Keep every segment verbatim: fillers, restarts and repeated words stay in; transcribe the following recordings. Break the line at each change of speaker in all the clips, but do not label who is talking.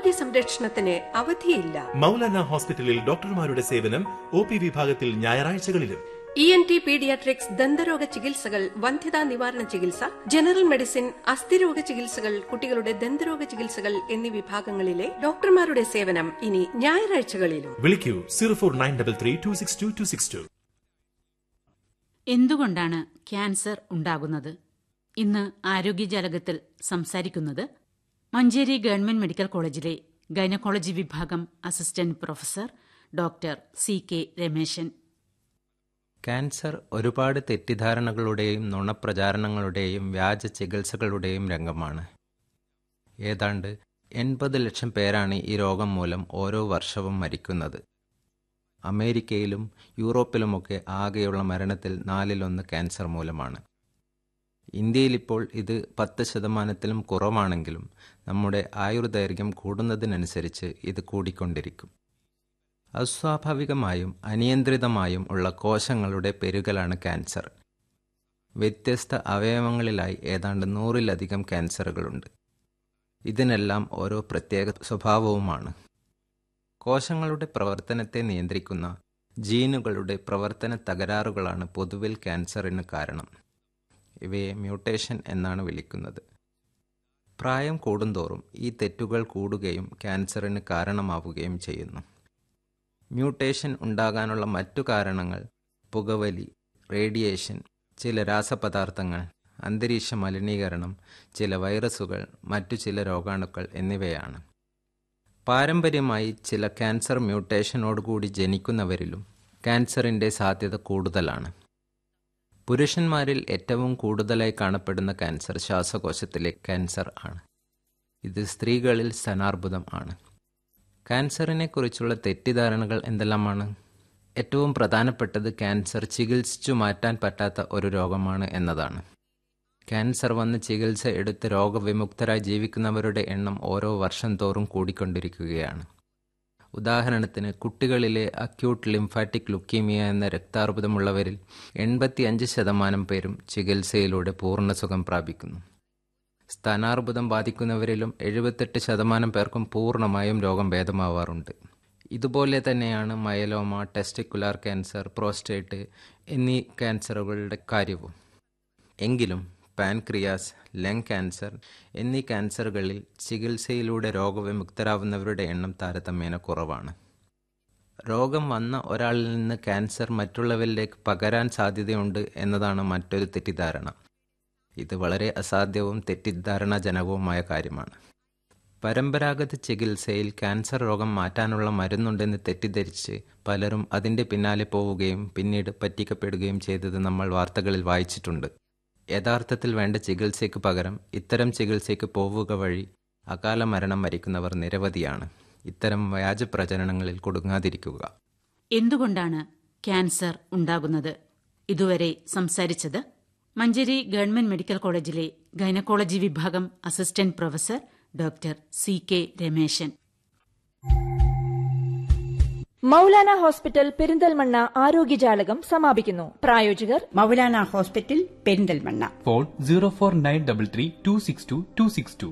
ആരോഗ്യ സംരക്ഷണത്തിന് അവധിയില്ല.
മൗലാന ഹോസ്പിറ്റലിൽ ഡോക്ടർമാരുടെ സേവനം ഒ പി വിഭാഗത്തിൽ ഞായറാഴ്ചകളിലും.
ഇ എൻ ടി, പീഡിയാട്രിക്സ്, ദന്തരോഗ ചികിത്സകൾ, വന്ധ്യതാ നിവാരണ ചികിത്സ, ജനറൽ മെഡിസിൻ, അസ്ഥിരോഗ ചികിത്സകൾ, കുട്ടികളുടെ ദന്തരോഗ ചികിത്സകൾ എന്നീ വിഭാഗങ്ങളിലെ ഡോക്ടർമാരുടെ സേവനം ഇനി ഞായറാഴ്ചകളിലും.
വിളിക്കൂ zero four nine double three to six to to six to.
എന്തുകൊണ്ടാണ് ക്യാൻസർ ഉണ്ടാകുന്നത്? ഇന്ന് ആരോഗ്യജാലകത്തിൽ സംസാരിക്കുന്നത് മഞ്ചേരി ഗവൺമെന്റ് മെഡിക്കൽ കോളേജിലെ ഗൈനക്കോളജി വിഭാഗം assistant professor doctor C K Rameshan.
Cancer ഒരുപാട് തെറ്റിദ്ധാരണകളുടെയും നുണപ്രചാരണങ്ങളുടെയും വ്യാജ ചികിത്സകളുടെയും രംഗമാണ്. ഏതാണ്ട് എൺപത് ലക്ഷം പേരാണ് ഈ രോഗം മൂലം ഓരോ വർഷവും മരിക്കുന്നത്. അമേരിക്കയിലും യൂറോപ്പിലുമൊക്കെ ആകെയുള്ള മരണത്തിൽ നാലിലൊന്ന് ക്യാൻസർ മൂലമാണ്. ഇന്ത്യയിലിപ്പോൾ ഇത് പത്ത് ശതമാനത്തിലും കുറവാണെങ്കിലും നമ്മുടെ ആയുർദൈർഘ്യം കൂടുന്നതിനനുസരിച്ച് ഇത് കൂടിക്കൊണ്ടിരിക്കും. അസ്വാഭാവികമായും അനിയന്ത്രിതമായും ഉള്ള കോശങ്ങളുടെ പെരുകലാണ് ക്യാൻസർ. വ്യത്യസ്ത അവയവങ്ങളിലായി ഏതാണ്ട് നൂറിലധികം ക്യാൻസറുകളുണ്ട്. ഇതിനെല്ലാം ഓരോ പ്രത്യേക സ്വഭാവവുമാണ്. കോശങ്ങളുടെ പ്രവർത്തനത്തെ നിയന്ത്രിക്കുന്ന ജീനുകളുടെ പ്രവർത്തന തകരാറുകളാണ് പൊതുവിൽ ക്യാൻസറിന് കാരണം. ഇവയെ മ്യൂട്ടേഷൻ എന്നാണ് വിളിക്കുന്നത്. പ്രായം കൂടുന്തോറും ഈ തെറ്റുകൾ കൂടുകയും ക്യാൻസറിന് കാരണമാവുകയും ചെയ്യുന്നു. മ്യൂട്ടേഷൻ ഉണ്ടാകാനുള്ള മറ്റു കാരണങ്ങൾ പുകവലി, റേഡിയേഷൻ, ചില രാസപദാർത്ഥങ്ങൾ, അന്തരീക്ഷ മലിനീകരണം, ചില വൈറസുകൾ, മറ്റു ചില രോഗാണുക്കൾ എന്നിവയാണ്. പാരമ്പര്യമായി ചില ക്യാൻസർ മ്യൂട്ടേഷനോടുകൂടി ജനിക്കുന്നവരിലും ക്യാൻസറിൻ്റെ സാധ്യത കൂടുതലാണ്. പുരുഷന്മാരിൽ ഏറ്റവും കൂടുതലായി കാണപ്പെടുന്ന ക്യാൻസർ ശ്വാസകോശത്തിലെ ക്യാൻസർ ആണ്. ഇത് സ്ത്രീകളിൽ സ്തനാർബുദം ആണ്. ക്യാൻസറിനെക്കുറിച്ചുള്ള തെറ്റിദ്ധാരണകൾ എന്തെല്ലാമാണ്? ഏറ്റവും പ്രധാനപ്പെട്ടത് ക്യാൻസർ ചികിത്സിച്ചു മാറ്റാൻ പറ്റാത്ത ഒരു രോഗമാണ് എന്നതാണ്. ക്യാൻസർ വന്ന് ചികിത്സ എടുത്ത് രോഗവിമുക്തരായി ജീവിക്കുന്നവരുടെ എണ്ണം ഓരോ വർഷം തോറും കൂടിക്കൊണ്ടിരിക്കുകയാണ്. ഉദാഹരണത്തിന് കുട്ടികളിലെ അക്യൂട്ട് ലിംഫാറ്റിക് ലുക്കീമിയ എന്ന രക്താർബുദമുള്ളവരിൽ എൺപത്തി അഞ്ച് ശതമാനം പേരും ചികിത്സയിലൂടെ പൂർണ്ണസുഖം പ്രാപിക്കുന്നു. സ്തനാർബുദം ബാധിക്കുന്നവരിലും എഴുപത്തെട്ട് ശതമാനം പേർക്കും പൂർണ്ണമായും രോഗം ഭേദമാവാറുണ്ട്. ഇതുപോലെ തന്നെയാണ് മയലോമ, ടെസ്റ്റിക്കുലാർ ക്യാൻസർ, പ്രോസ്റ്റേറ്റ് എന്നീ ക്യാൻസറുകളുടെ കാര്യവും. എങ്കിലും പാൻക്രിയാസ്, ലങ് ക്യാൻസർ എന്നീ ക്യാൻസറുകളിൽ ചികിത്സയിലൂടെ രോഗവിമുക്തരാവുന്നവരുടെ എണ്ണം താരതമ്യേന കുറവാണ്. രോഗം വന്ന ഒരാളിൽ നിന്ന് ക്യാൻസർ മറ്റുള്ളവരിലേക്ക് പകരാൻ സാധ്യതയുണ്ട് എന്നതാണ് മറ്റൊരു തെറ്റിദ്ധാരണ. ഇത് വളരെ അസാധ്യവും തെറ്റിദ്ധാരണാജനകവുമായ കാര്യമാണ്. പരമ്പരാഗത ചികിത്സയിൽ ക്യാൻസർ രോഗം മാറ്റാനുള്ള മരുന്നുണ്ടെന്ന് തെറ്റിദ്ധരിച്ച് പലരും അതിൻ്റെ പിന്നാലെ പോവുകയും പിന്നീട് പറ്റിക്കപ്പെടുകയും ചെയ്തത് നമ്മൾ വാർത്തകളിൽ വായിച്ചിട്ടുണ്ട്. യഥാർത്ഥത്തിൽ വേണ്ട ചികിത്സയ്ക്ക് പകരം ഇത്തരം ചികിത്സയ്ക്ക് പോവുക വഴി അകാല മരണം വരിക്കുന്നവർ നിരവധിയാണ്. ഇത്തരം വ്യാജ പ്രചരണങ്ങളിൽ കുടുങ്ങാതിരിക്കുക.
എന്തുകൊണ്ടാണ് ക്യാൻസർ ഉണ്ടാകുന്നത്? ഇതുവരെ സംസാരിച്ചത് മഞ്ചേരി ഗവൺമെന്റ് മെഡിക്കൽ കോളേജിലെ ഗൈനക്കോളജി വിഭാഗം assistant professor doctor C K Rameshan.
Maulana hospital Perinthalmanna ആരോഗ്യജാലകം സമാപിക്കുന്നു. പ്രായോജകർ
Maulana hospital Perinthalmanna.
Phone zero four nine double three to six to to six to.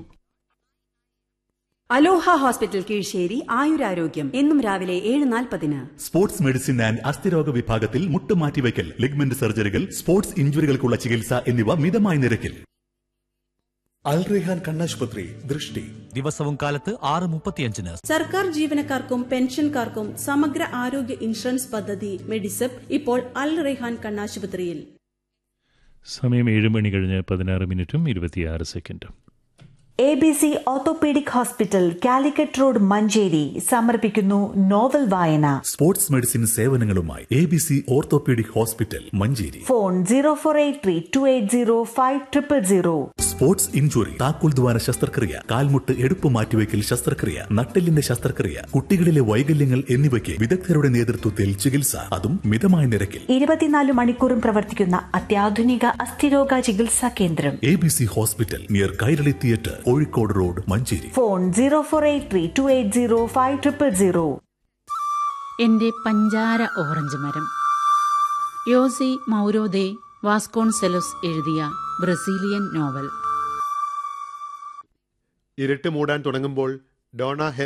Aloha hospital Kizhisseri ആയുരാരോഗ്യം എന്നും രാവിലെ ഏഴ് നാൽപ്പതിന്.
സ്പോർട്സ് മെഡിസിൻ ആൻഡ് അസ്ഥിരോഗ വിഭാഗത്തിൽ മുട്ടുമാറ്റിവയ്ക്കൽ, ലിഗ്മെന്റ് സർജറികൾ, സ്പോർട്സ് ഇഞ്ചുറികൾക്കുള്ള ചികിത്സ എന്നിവ മിതമായ നിരക്കിൽ. അൽ റെഹാൻ കണ്ണാശുപത്രി ദൃഷ്ടി
ദിവസവും കാലത്ത് ആറ് മുപ്പത്തിയഞ്ചിന്.
സർക്കാർ ജീവനക്കാർക്കും പെൻഷൻകാർക്കും സമഗ്ര ആരോഗ്യ ഇൻഷുറൻസ് പദ്ധതി മെഡിസെപ് ഇപ്പോൾ അൽ റെഹാൻ കണ്ണാശുപത്രിയിൽ.
സമയം ഏഴ് മണി കഴിഞ്ഞ് പതിനാറ് മിനിറ്റും ഇരുപത്തിയാറ് സെക്കൻഡും.
A B C orthopaedic hospital Calicut road Manjeri സമർപ്പിക്കുന്നു നോവൽ വായന.
Sports medicine സേവനങ്ങളുമായി A B C orthopaedic hospital Manjeri.
Phone zero four eight three to eight zero five triple zero.
Sports injury, താക്കോൽ ദ്വാര ശസ്ത്രക്രിയ, കാൽമുട്ട് എടുപ്പ് മാറ്റിവെക്കൽ ശസ്ത്രക്രിയ, നട്ടെല്ലിന്റെ ശസ്ത്രക്രിയ, കുട്ടികളിലെ വൈകല്യങ്ങൾ എന്നിവയ്ക്ക് വിദഗ്ധരുടെ നേതൃത്വത്തിൽ ചികിത്സ, അതും മിതമായ നിരക്കിൽ.
ഇരുപത്തിനാല് മണിക്കൂറും പ്രവർത്തിക്കുന്ന അത്യാധുനിക അസ്ഥിരോഗ ചികിത്സാ കേന്ദ്രം.
A B C hospital near Kairali theatre, Kozhikode road Manjeri.
Phone zero four eight three to eight zero five triple zero.
എന്റെ പഞ്ചാര ഓറഞ്ച് മരം. യോസി മൗരോദെ വാസ്കോൺസെലോസ് എഴുതിയ ബ്രസീലിയൻ നോവൽ.
ഇരുട്ട് മൂടാൻ തുടങ്ങുമ്പോൾ ഡോണ